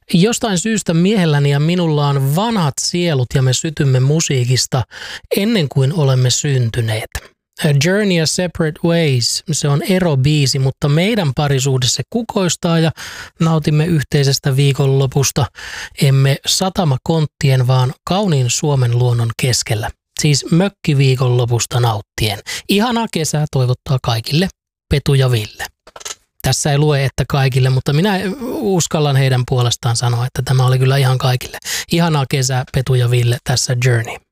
Jostain syystä miehelläni ja minulla on vanhat sielut ja me sytymme musiikista ennen kuin olemme syntyneet. A Journey ja Separate Ways, se on erobiisi, mutta meidän parisuhde se kukoistaa ja nautimme yhteisestä viikonlopusta. Emme satamakonttien, vaan kauniin Suomen luonnon keskellä. Siis mökkiviikonlopusta nauttien. Ihanaa kesää toivottaa kaikille Petu ja Ville. Tässä ei lue, että kaikille, mutta minä uskallan heidän puolestaan sanoa, että tämä oli kyllä ihan kaikille. Ihanaa kesää Petu ja Ville tässä Journey.